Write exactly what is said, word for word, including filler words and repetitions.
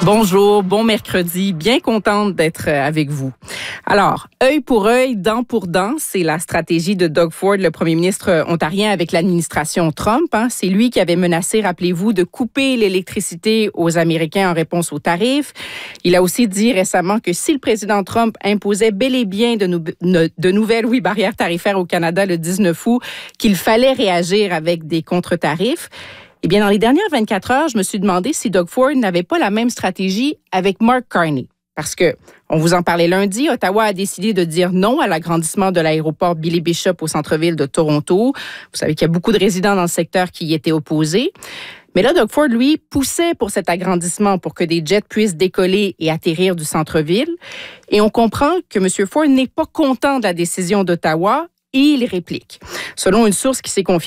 Bonjour, bon mercredi, bien contente d'être avec vous. Alors, œil pour œil, dent pour dent, c'est la stratégie de Doug Ford, le premier ministre ontarien avec l'administration Trump. Hein. C'est lui qui avait menacé, rappelez-vous, de couper l'électricité aux Américains en réponse aux tarifs. Il a aussi dit récemment que si le président Trump imposait bel et bien de, nou- de nouvelles oui, barrières tarifaires au Canada le dix-neuf août, qu'il fallait réagir avec des contre-tarifs. Eh bien, dans les dernières vingt-quatre heures, je me suis demandé si Doug Ford n'avait pas la même stratégie avec Mark Carney. Parce que, on vous en parlait lundi, Ottawa a décidé de dire non à l'agrandissement de l'aéroport Billy Bishop au centre-ville de Toronto. Vous savez qu'il y a beaucoup de résidents dans le secteur qui y étaient opposés. Mais là, Doug Ford, lui, poussait pour cet agrandissement pour que des jets puissent décoller et atterrir du centre-ville. Et on comprend que M. Ford n'est pas content de la décision d'Ottawa et il réplique. Selon une source qui s'est confiée